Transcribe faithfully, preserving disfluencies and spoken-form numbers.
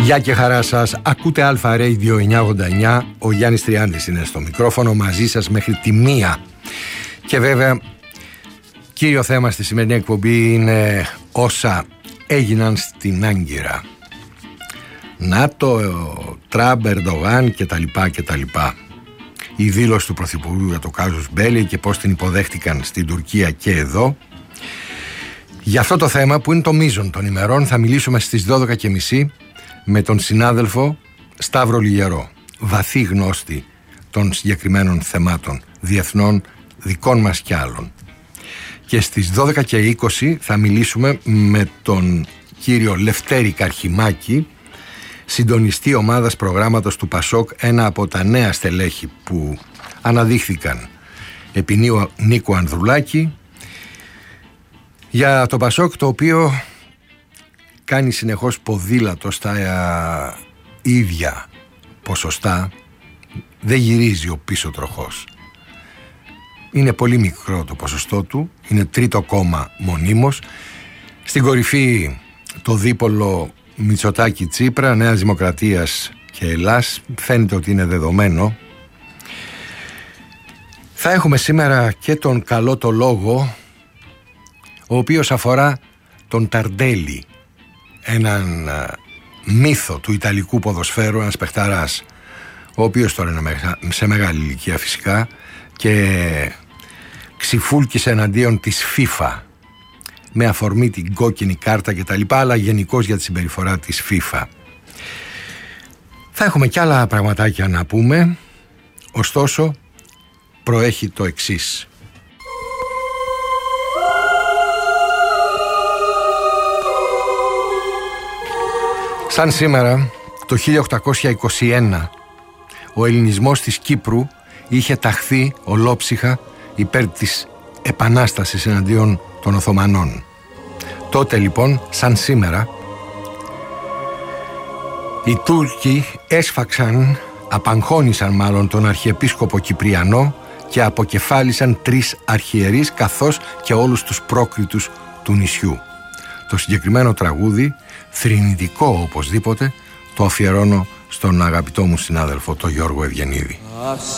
Γεια και χαρά σας, ακούτε Αλφα Radio εννιακόσια ογδόντα εννιά. Ο Γιάννης Τριάντης είναι στο μικρόφωνο, μαζί σας μέχρι τη μία. Και βέβαια κύριο θέμα στη σημερινή εκπομπή είναι όσα έγιναν στην Άγκυρα. ΝΑΤΟ, Τραμπ, Ερντογάν κτλ. κτλ. Η δήλωση του Πρωθυπουργού για το κάζους Μπέλι και πώς την υποδέχτηκαν στην Τουρκία και εδώ. Για αυτό το θέμα που είναι το μείζον των ημερών θα μιλήσουμε στις δώδεκα και μισή με τον συνάδελφο Σταύρο Λιγερό, βαθύ γνώστη των συγκεκριμένων θεμάτων διεθνών δικών μας κι άλλων. Και στις δώδεκα και είκοσι θα μιλήσουμε με τον κύριο Λευτέρη Καρχιμάκη, συντονιστή ομάδας προγράμματος του Πασόκ, ένα από τα νέα στελέχη που αναδείχθηκαν επί Νίκου Ανδρουλάκη, για το Πασόκ, το οποίο κάνει συνεχώς ποδήλατο στα ίδια ποσοστά, δεν γυρίζει ο πίσω τροχός. Είναι πολύ μικρό το ποσοστό του, είναι τρίτο κόμμα μονίμως. Στην κορυφή το δίπολο Μητσοτάκη Τσίπρα, Νέας Δημοκρατίας και Ελλάς, φαίνεται ότι είναι δεδομένο. Θα έχουμε σήμερα και τον καλό το λόγο, ο οποίος αφορά τον Ταρντέλη, έναν μύθο του ιταλικού ποδοσφαίρου, ένας παιχταράς, ο οποίος τώρα είναι σε μεγάλη ηλικία φυσικά και ξυφούλκησε εναντίον της FIFA με αφορμή την κόκκινη κάρτα και τα λοιπά, αλλά γενικώς για τη συμπεριφορά της FIFA. Θα έχουμε κι άλλα πραγματάκια να πούμε, ωστόσο προέχει το εξής. Σαν σήμερα, το χίλια οκτακόσια είκοσι ένα, ο ελληνισμός της Κύπρου είχε ταχθεί ολόψυχα υπέρ της επανάστασης εναντίον των Οθωμανών. Τότε λοιπόν, σαν σήμερα, οι Τούρκοι έσφαξαν, απαγχώνησαν μάλλον τον Αρχιεπίσκοπο Κυπριανό και αποκεφάλισαν τρεις αρχιερείς καθώς και όλους τους πρόκριτους του νησιού. Το συγκεκριμένο τραγούδι, θρηνητικό οπωσδήποτε, το αφιερώνω στον αγαπητό μου συνάδελφο, τον Γιώργο Ευγενίδη. Ας